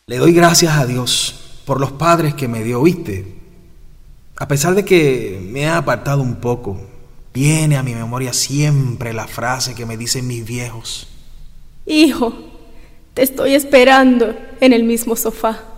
Le doy gracias a Dios por los padres que me dio, ¿viste? A pesar de que me he apartado un poco, viene a mi memoria siempre la frase que me dicen mis viejos. Hijo, te estoy esperando en el mismo sofá.